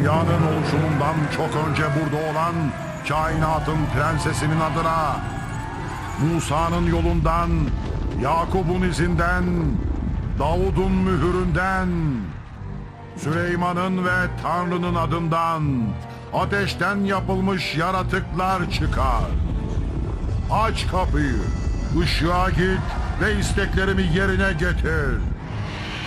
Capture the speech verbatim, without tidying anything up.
dünyanın oluşumundan çok önce burada olan kainatın prensesinin adına, Musa'nın yolundan, Yakup'un izinden, Davud'un mühüründen, Süleyman'ın ve Tanrı'nın adından ateşten yapılmış yaratıklar çıkar. Aç kapıyı, ışığa git ve isteklerimi yerine getir.